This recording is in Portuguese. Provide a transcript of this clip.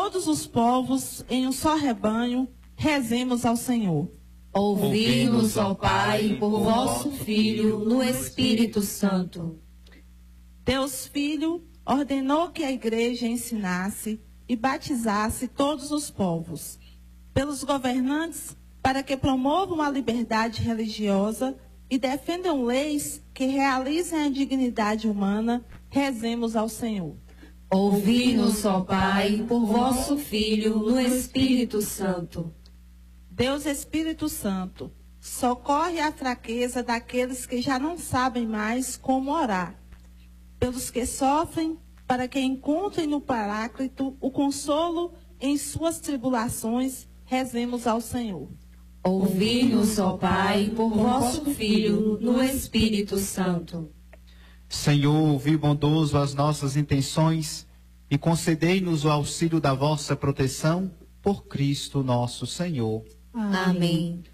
todos os povos em um só rebanho, rezemos ao Senhor. Ouvi-nos, ó Pai, por vosso Filho, no Espírito Santo. Deus Filho ordenou que a Igreja ensinasse e batizasse todos os povos, pelos governantes, para que promovam a liberdade religiosa e defendam leis que realizem a dignidade humana, rezemos ao Senhor. Ouvi-nos, ó Pai, por vosso Filho, no Espírito Santo. Deus Espírito Santo, socorre a fraqueza daqueles que já não sabem mais como orar, pelos que sofrem, para que encontrem no Paráclito o consolo em suas tribulações, rezemos ao Senhor. Ouvi-nos, ó Pai, por vosso Filho, no Espírito Santo. Senhor, ouvi bondoso as nossas intenções e concedei-nos o auxílio da vossa proteção, por Cristo nosso Senhor. Amém.